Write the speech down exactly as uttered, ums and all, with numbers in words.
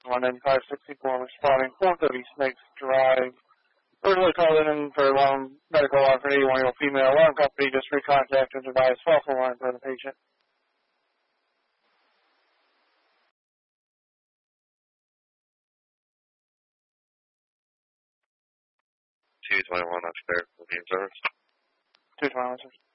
one ninety-five sixty-four responding four thirty Snakes Drive. Originally called in for alarm medical alarm for an eighty-one-year-old female. Alarm company just recontacted and advised false alarm for the patient. two twenty-one upstairs, will be in service. two twenty-one, sir.